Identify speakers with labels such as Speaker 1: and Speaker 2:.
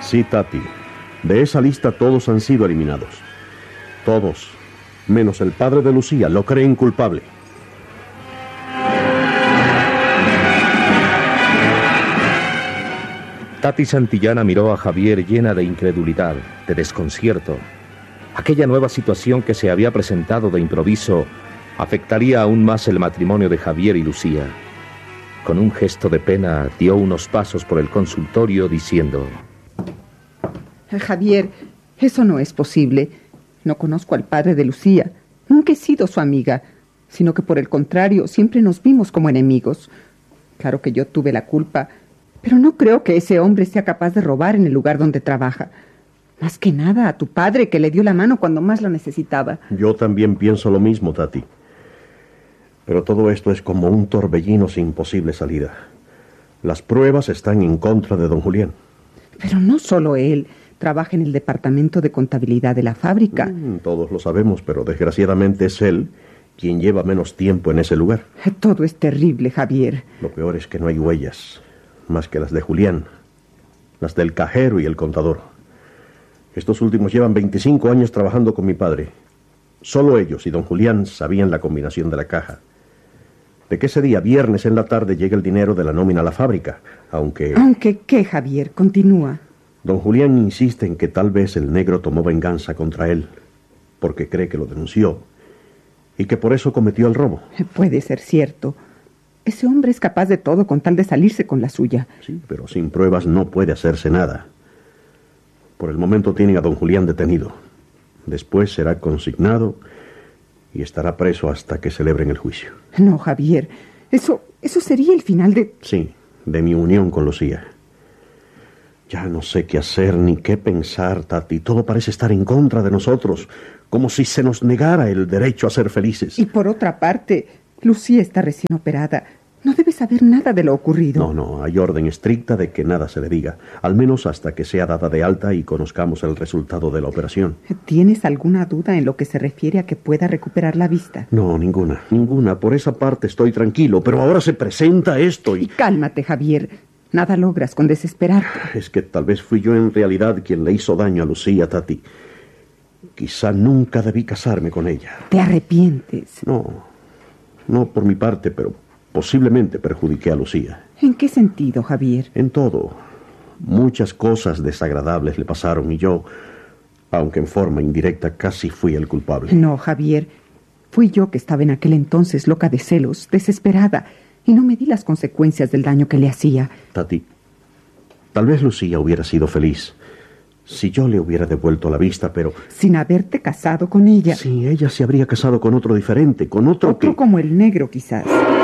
Speaker 1: Sí, Tati. De esa lista todos han sido eliminados. Todos, menos el padre de Lucía, lo creen culpable.
Speaker 2: Tati Santillana miró a Javier llena de incredulidad, de desconcierto. Aquella nueva situación que se había presentado de improviso afectaría aún más el matrimonio de Javier y Lucía. Con un gesto de pena dio unos pasos por el consultorio diciendo:
Speaker 3: Javier, eso no es posible. No conozco al padre de Lucía. Nunca he sido su amiga, sino que por el contrario, siempre nos vimos como enemigos. Claro que yo tuve la culpa, pero no creo que ese hombre sea capaz de robar en el lugar donde trabaja. Más que nada a tu padre, que le dio la mano cuando más lo necesitaba.
Speaker 1: Yo también pienso lo mismo, Tati. Pero todo esto es como un torbellino sin posible salida. Las pruebas están en contra de don Julián.
Speaker 3: Pero no solo él. Trabaja en el departamento de contabilidad de la fábrica.
Speaker 1: Todos lo sabemos, pero desgraciadamente es él quien lleva menos tiempo en ese lugar.
Speaker 3: Todo es terrible, Javier.
Speaker 1: Lo peor es que no hay huellas, más que las de Julián, las del cajero y el contador. Estos últimos llevan 25 años trabajando con mi padre. Solo ellos y don Julián sabían la combinación de la caja. De que ese día, viernes en la tarde, llega el dinero de la nómina a la fábrica, aunque...
Speaker 3: ¿Aunque qué, Javier? Continúa.
Speaker 1: Don Julián insiste en que tal vez el negro tomó venganza contra él, porque cree que lo denunció, y que por eso cometió el robo.
Speaker 3: Puede ser cierto. Ese hombre es capaz de todo con tal de salirse con la suya.
Speaker 1: Sí, pero sin pruebas no puede hacerse nada. Por el momento tienen a don Julián detenido. Después será consignado y estará preso hasta que celebren el juicio.
Speaker 3: No, Javier, eso sería el final de...
Speaker 1: Sí, de mi unión con Lucía. Ya no sé qué hacer ni qué pensar, Tati. Todo parece estar en contra de nosotros, como si se nos negara el derecho a ser felices.
Speaker 3: Y por otra parte, Lucía está recién operada. No debe saber nada de lo ocurrido.
Speaker 1: No, hay orden estricta de que nada se le diga, al menos hasta que sea dada de alta y conozcamos el resultado de la operación.
Speaker 3: ¿Tienes alguna duda en lo que se refiere a que pueda recuperar la vista?
Speaker 1: No, ninguna. Por esa parte estoy tranquilo, pero ahora se presenta esto y...
Speaker 3: Cálmate, Javier. Nada logras con desesperarte.
Speaker 1: Es que tal vez fui yo en realidad quien le hizo daño a Lucía, Tati. Quizá nunca debí casarme con ella.
Speaker 3: ¿Te arrepientes?
Speaker 1: No por mi parte, pero posiblemente perjudiqué a Lucía.
Speaker 3: ¿En qué sentido, Javier?
Speaker 1: En todo. Muchas cosas desagradables le pasaron y yo, aunque en forma indirecta, casi fui el culpable.
Speaker 3: No, Javier. Fui yo que estaba en aquel entonces loca de celos, desesperada, y no me di las consecuencias del daño que le hacía.
Speaker 1: Tati, tal vez Lucía hubiera sido feliz si yo le hubiera devuelto la vista, pero...
Speaker 3: Sin haberte casado con ella.
Speaker 1: Sí, ella se habría casado con otro diferente, con otro
Speaker 3: como el negro, quizás.